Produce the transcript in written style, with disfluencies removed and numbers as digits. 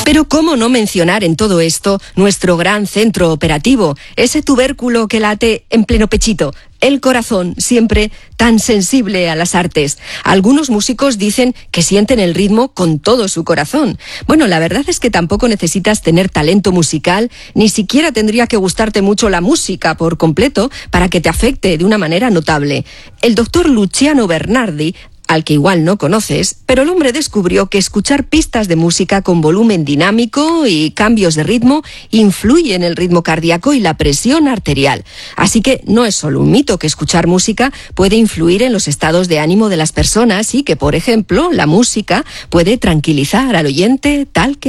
Pero ¿cómo no mencionar en todo esto nuestro gran centro operativo, ese tubérculo que late en pleno pechito? El corazón, siempre tan sensible a las artes. Algunos músicos dicen que sienten el ritmo con todo su corazón. Bueno, la verdad es que tampoco necesitas tener talento musical, ni siquiera tendría que gustarte mucho la música por completo para que te afecte de una manera notable. El doctor Luciano Bernardi, al que igual no conoces, pero el hombre descubrió que escuchar pistas de música con volumen dinámico y cambios de ritmo influye en el ritmo cardíaco y la presión arterial. Así que no es solo un mito que escuchar música puede influir en los estados de ánimo de las personas y que, por ejemplo, la música puede tranquilizar al oyente tal que